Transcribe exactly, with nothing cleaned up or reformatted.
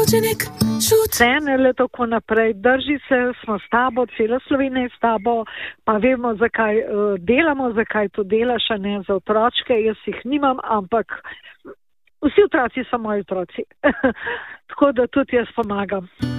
Vse ne le tako naprej, drži se, smo s tabo, cela Slovenija je s tabo, pa vemo, zakaj uh, delamo, zakaj to delaš, a ne za otročke, jaz jih nimam, ampak vsi otroci so moji otroci. Tako da tudi jaz pomagam.